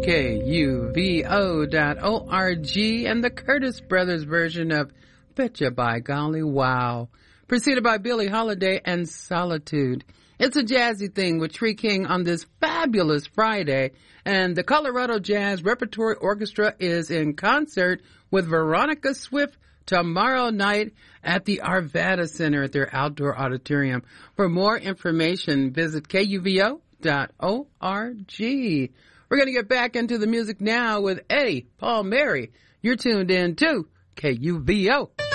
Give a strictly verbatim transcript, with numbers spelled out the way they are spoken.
K U V O dot org, and the Curtis Brothers version of Betcha by Golly Wow, preceded by Billie Holiday and Solitude. It's a jazzy thing with Tree King on this fabulous Friday, and the Colorado Jazz Repertory Orchestra is in concert with Veronica Swift tomorrow night at the Arvada Center at their outdoor auditorium. For more information, visit K U V O dot org. We're going to get back into the music now with Eddie Palmieri. You're tuned in to K U V O.